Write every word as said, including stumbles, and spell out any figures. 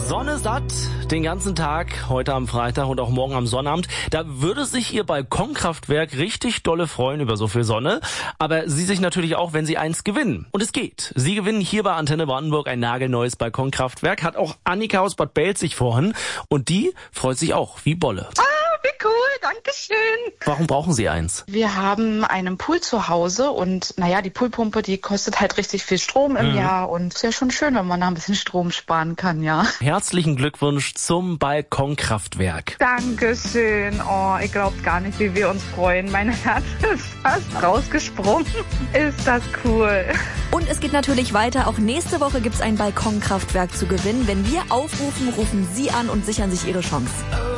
Sonne satt den ganzen Tag, heute am Freitag und auch morgen am Sonnabend. Da würde sich Ihr Balkonkraftwerk richtig dolle freuen über so viel Sonne. Aber Sie sich natürlich auch, wenn Sie eins gewinnen. Und es geht. Sie gewinnen hier bei Antenne Brandenburg ein nagelneues Balkonkraftwerk. Hat auch Annika aus Bad Belzig vorhin. Und die freut sich auch wie Bolle. Ah, wie cool, danke schön. Warum brauchen Sie eins? Wir haben einen Pool zu Hause und naja, die Poolpumpe, die kostet halt richtig viel Strom im mhm. Jahr. Und ist ja schon schön, wenn man da ein bisschen Strom sparen kann, ja. Herzlichen Glückwunsch zum Balkonkraftwerk. Dankeschön. Oh, ihr glaubt gar nicht, wie wir uns freuen. Mein Herz ist fast rausgesprungen. Ist das cool. Und es geht natürlich weiter. Auch nächste Woche gibt's ein Balkonkraftwerk zu gewinnen. Wenn wir aufrufen, rufen Sie an und sichern sich Ihre Chance.